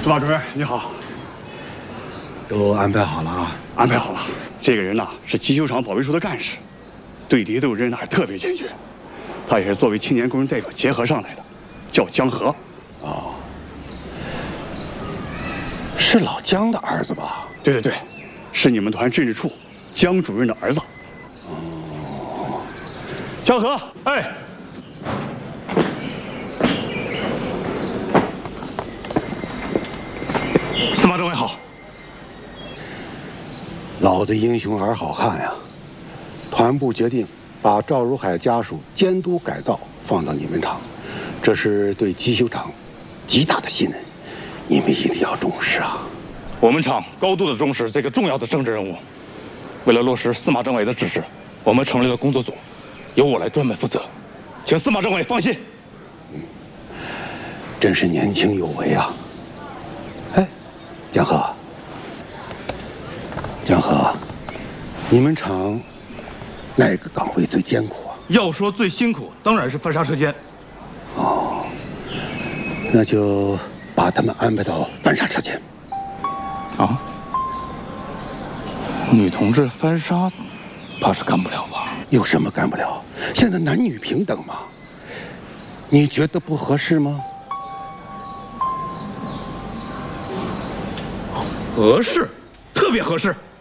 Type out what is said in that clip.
司马主任，你好。 都安排好了啊？ 安排好了。这个人呐，是机修厂保卫处的干事，对敌斗争那是特别坚决。他也是作为青年工人代表结合上来的，叫江河。 哦，是老江的儿子吧？ 对对对，是你们团政治处江主任的儿子。 哦， 江河，哎。 司马政委好， 老子英雄儿好汉呀！团部决定把赵如海家属监督改造放到你们厂，这是对机修厂极大的信任，你们一定要重视啊！ 我们厂高度的重视这个重要的政治人物，为了落实司马政委的指示，我们成立了工作组，由我来专门负责，请司马政委放心。 真是年轻有为啊！哎。 江河，江河，你们厂哪个岗位最艰苦啊？ 要说最辛苦，当然是翻砂车间。 哦，那就把他们安排到翻砂车间。 啊？女同志翻砂，怕是干不了吧？ 有什么干不了？现在男女平等嘛。你觉得不合适吗？ 合适，特别合适。